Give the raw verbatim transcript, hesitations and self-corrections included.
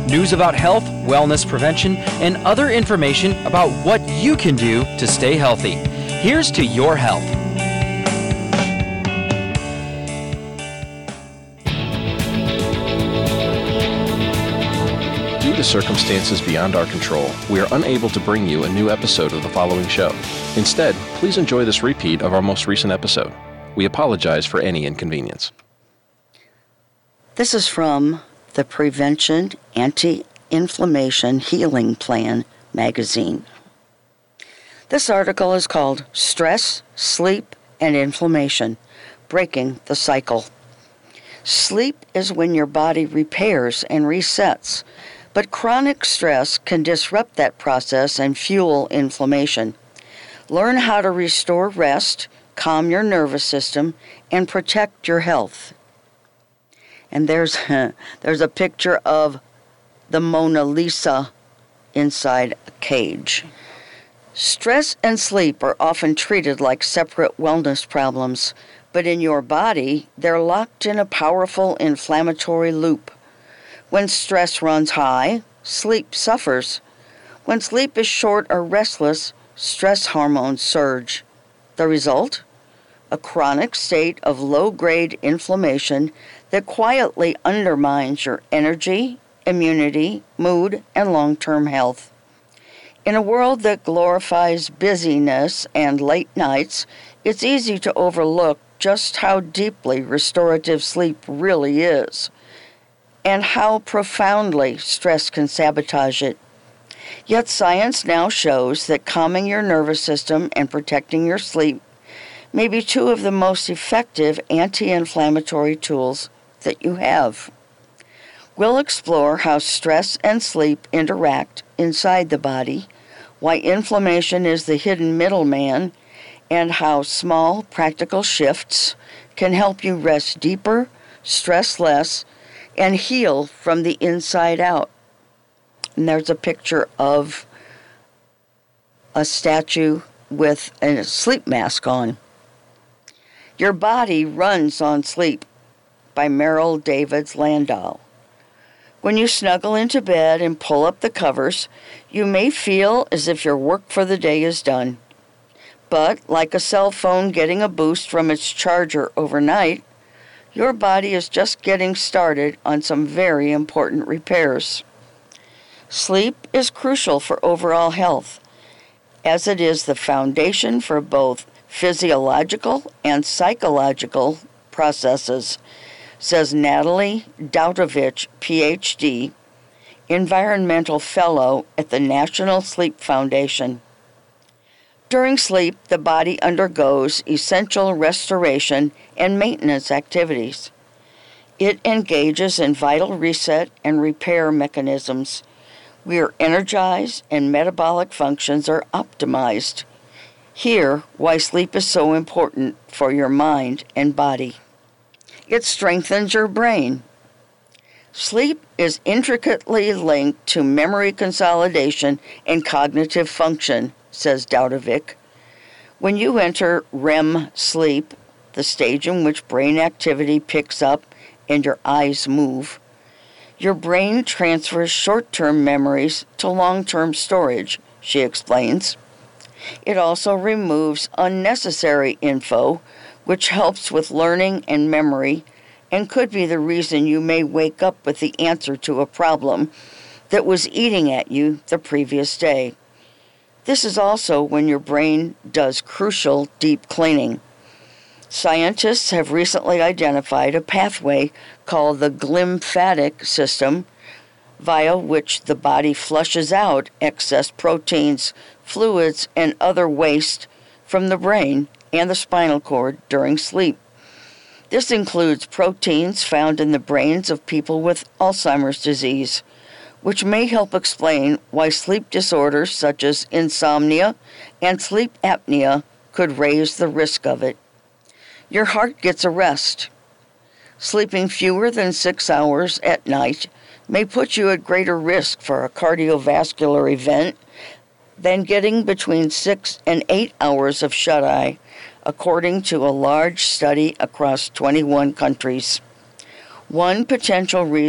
news about health, wellness prevention, and other information about what you can do to stay healthy. Here's to your health. Due to circumstances beyond our control, we are unable to bring you a new episode of the following show. Instead, please enjoy this repeat of our most recent episode. We apologize for any inconvenience. This is from the Prevention Anti-Inflammation Healing Plan magazine. This article is called Stress, Sleep, and Inflammation, Breaking the Cycle. Sleep is when your body repairs and resets, but chronic stress can disrupt that process and fuel inflammation. Learn how to restore rest, calm your nervous system, and protect your health. And there's, there's a picture of the Mona Lisa inside a cage. Stress and sleep are often treated like separate wellness problems, but in your body, they're locked in a powerful inflammatory loop. When stress runs high, sleep suffers. When sleep is short or restless, stress hormones surge. The result? A chronic state of low-grade inflammation that quietly undermines your energy, immunity, mood, and long-term health. In a world that glorifies busyness and late nights, it's easy to overlook just how deeply restorative sleep really is, and how profoundly stress can sabotage it. Yet science now shows that calming your nervous system and protecting your sleep may be two of the most effective anti-inflammatory tools that you have. We'll explore how stress and sleep interact inside the body, why inflammation is the hidden middleman, and how small, practical shifts can help you rest deeper, stress less, and heal from the inside out. And there's a picture of a statue with a sleep mask on. Your Body Runs on Sleep by Meryl Davids Landau. When you snuggle into bed and pull up the covers, you may feel as if your work for the day is done. But like a cell phone getting a boost from its charger overnight, your body is just getting started on some very important repairs. Sleep is crucial for overall health, as it is the foundation for both physiological and psychological processes, says Natalie Dautovich, P H D, Environmental Fellow at the National Sleep Foundation. During sleep, the body undergoes essential restoration and maintenance activities. It engages in vital reset and repair mechanisms. We are energized and metabolic functions are optimized. Hear why sleep is so important for your mind and body. It strengthens your brain. Sleep is intricately linked to memory consolidation and cognitive function, says Dautovich. When you enter R E M sleep, the stage in which brain activity picks up and your eyes move, your brain transfers short-term memories to long-term storage, she explains. It also removes unnecessary info, which helps with learning and memory, and could be the reason you may wake up with the answer to a problem that was eating at you the previous day. This is also when your brain does crucial deep cleaning. Scientists have recently identified a pathway called the glymphatic system, via which the body flushes out excess proteins, fluids, and other waste from the brain and the spinal cord during sleep. This includes proteins found in the brains of people with Alzheimer's disease, which may help explain why sleep disorders such as insomnia and sleep apnea could raise the risk of it. Your heart gets a rest. Sleeping fewer than six hours at night may put you at greater risk for a cardiovascular event than getting between six and eight hours of shut-eye, according to a large study across twenty-one countries. One potential reason